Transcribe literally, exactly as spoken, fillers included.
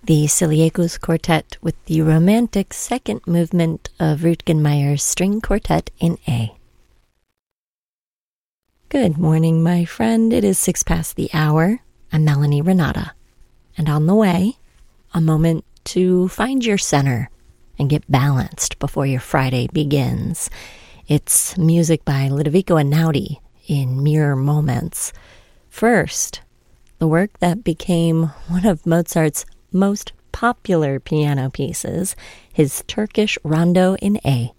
the Siliacos Quartet with the romantic second movement of Rutgen Meyer's String Quartet in A. Good morning, my friend. It is six past the hour. I'm Melanie Renata. And on the way, a moment to find your center and get balanced before your Friday begins. It's music by Ludovico Einaudi in Mere Moments. First, the work that became one of Mozart's most popular piano pieces, his Turkish Rondo in A,